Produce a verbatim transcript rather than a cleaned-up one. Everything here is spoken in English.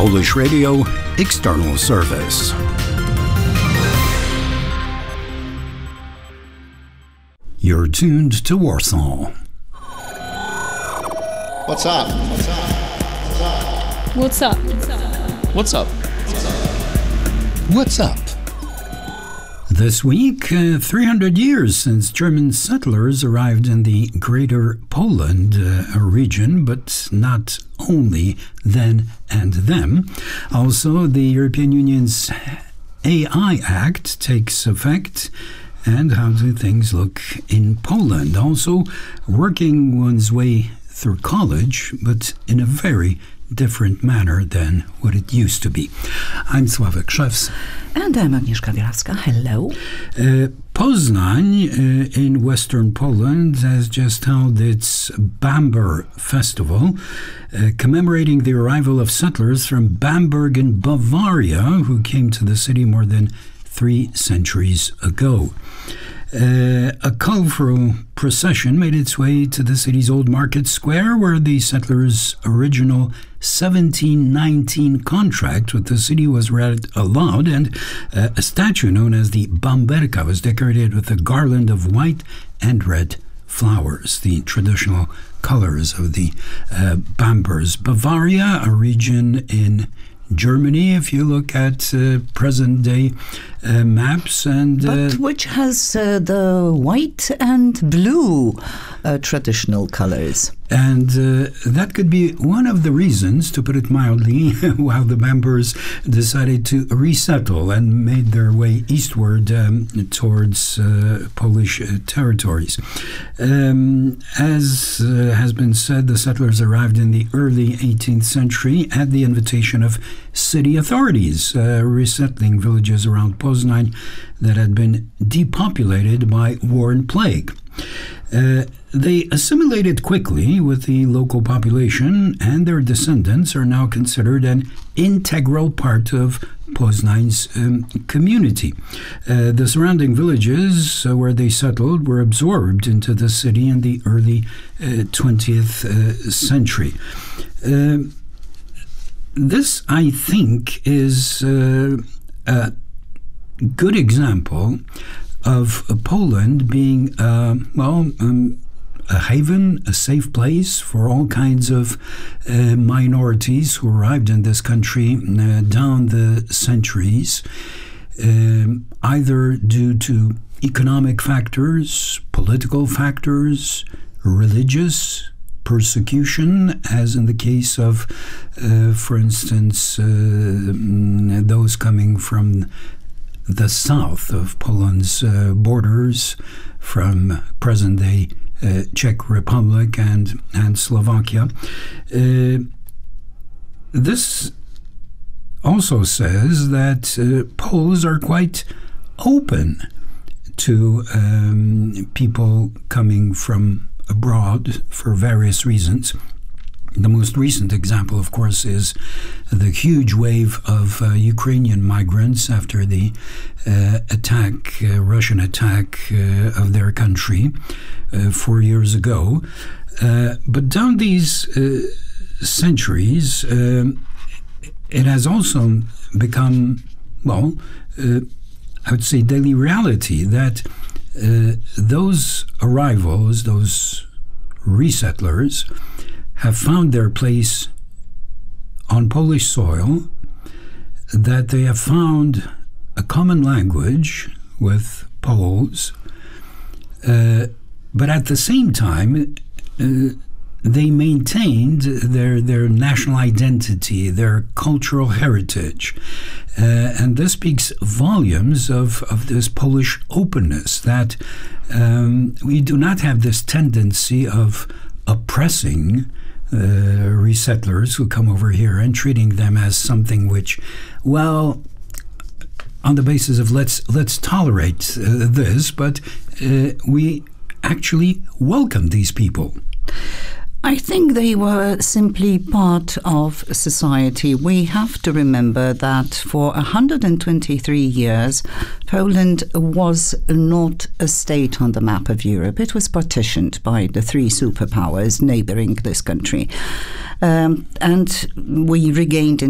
Polish Radio External Service. You're tuned to Warsaw. What's up? What's up? What's up? What's up? What's up? This week, uh, three hundred years since German settlers arrived in the Greater Poland uh, region, but not only then and them. Also, the European Union's A I Act takes effect. And how do things look in Poland? Also, working one's way through college, but in a very different manner than what it used to be. I'm Sławek Szewc. And I'm Agnieszka Bielawska. Hello. Uh, Poznań uh, in western Poland has just held its Bamber Festival, uh, commemorating the arrival of settlers from Bamberg in Bavaria, who came to the city more than three centuries ago. Uh, a colorful procession made its way to the city's old market square, where the settlers' original seventeen nineteen contract with the city was read aloud, and uh, a statue known as the Bamberka was decorated with a garland of white and red flowers, the traditional colors of the uh, Bambers. Bavaria, a region in Germany, if you look at uh, present-day uh, maps, and uh, but which has uh, the white and blue uh, traditional colors. And uh, that could be one of the reasons, to put it mildly, while the Bambers decided to resettle and made their way eastward um, towards uh, Polish uh, territories. Um, as uh, has been said, the settlers arrived in the early eighteenth century at the invitation of city authorities, uh, resettling villages around Poznań that had been depopulated by war and plague. Uh, they assimilated quickly with the local population, and their descendants are now considered an integral part of Poznań's um, community. Uh, the surrounding villages uh, where they settled were absorbed into the city in the early uh, twentieth uh, century. Uh, this, I think, is uh, a good example of uh, Poland being, uh, well, um, a haven, a safe place for all kinds of uh, minorities who arrived in this country uh, down the centuries, um, either due to economic factors, political factors, religious persecution, as in the case of, uh, for instance, uh, those coming from the south of Poland's uh, borders, from present-day uh, Czech Republic and, and Slovakia. Uh, this also says that uh, Poles are quite open to um, people coming from abroad for various reasons. The most recent example, of course, is the huge wave of uh, Ukrainian migrants after the uh, attack, uh, Russian attack uh, of their country uh, four years ago. Uh, but down these uh, centuries, uh, it has also become, well, uh, I would say daily reality that uh, those arrivals, those resettlers, have found their place on Polish soil, that they have found a common language with Poles, uh, but at the same time, uh, they maintained their, their national identity, their cultural heritage. Uh, and this speaks volumes of, of this Polish openness, that um, we do not have this tendency of oppressing Uh, resettlers who come over here and treating them as something which, well, on the basis of let's let's tolerate uh, this, but uh, we actually welcome these people. I think they were simply part of society. We have to remember that for one hundred twenty-three years, Poland was not a state on the map of Europe. It was partitioned by the three superpowers neighboring this country. Um, and we regained